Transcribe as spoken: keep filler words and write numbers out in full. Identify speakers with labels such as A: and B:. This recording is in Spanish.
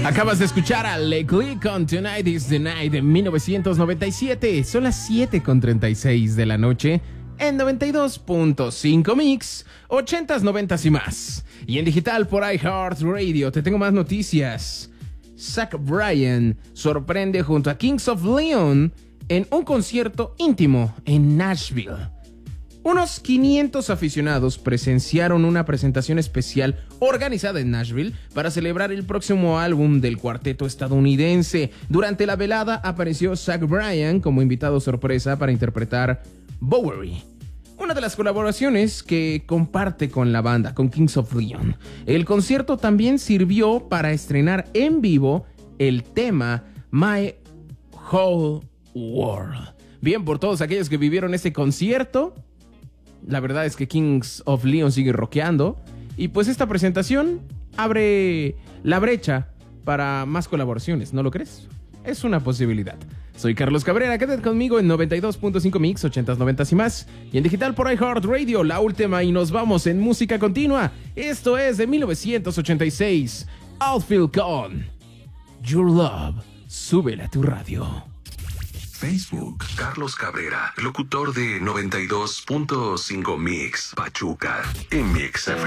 A: Acabas de escuchar a Leclerc con Tonight is the Night de mil novecientos noventa y siete. Son las siete con treinta y seis de la noche en noventa y dos punto cinco Mix, ochentas, noventas y más. Y en digital por iHeartRadio. Te tengo más noticias. Zach Bryan sorprende junto a Kings of Leon en un concierto íntimo en Nashville. Unos quinientos aficionados presenciaron una presentación especial organizada en Nashville para celebrar el próximo álbum del cuarteto estadounidense. Durante la velada apareció Zach Bryan como invitado sorpresa para interpretar Bowery, una de las colaboraciones que comparte con la banda, con Kings of Leon. El concierto también sirvió para estrenar en vivo el tema My Whole World. Bien por todos aquellos que vivieron este concierto. La verdad es que Kings of Leon sigue rockeando. Y pues esta presentación abre la brecha para más colaboraciones, ¿no lo crees? Es una posibilidad. Soy Carlos Cabrera, quédate conmigo en noventa y dos punto cinco Mix, ochentas, noventas y más. Y en digital por iHeartRadio, la última, y nos vamos en música continua. Esto es de mil novecientos ochenta y seis, Outfield con Your Love. Súbele a tu radio.
B: Facebook, Carlos Cabrera, locutor de noventa y dos punto cinco Mix, Pachuca, en Mix F M.